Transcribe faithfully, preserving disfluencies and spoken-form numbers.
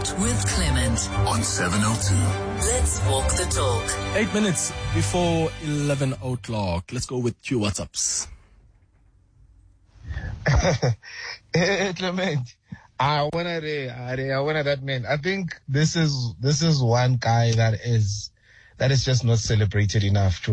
Sport with Clement on seven oh two. Let's walk the talk. Eight minutes before eleven o'clock. Let's go with two WhatsApps. Hey, Clement. I wanna, I wanna that man. I think this is this is one guy that is that is just not celebrated enough.